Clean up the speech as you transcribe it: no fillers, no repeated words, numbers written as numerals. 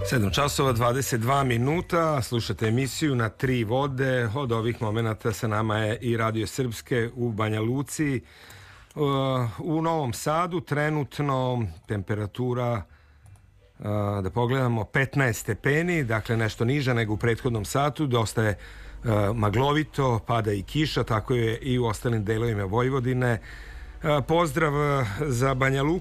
7 časova 22 minuta, slušate emisiju Na tri vode. Od ovih momenata sa nama je i Radio Srpske u Banja Luci. U Novom Sadu trenutno temperatura, da pogledamo, 15 stepeni, dakle nešto niža nego u prethodnom satu. Dosta je maglovito, pada i kiša, tako je i u ostalim delovima Vojvodine. Pozdrav za Banja Luku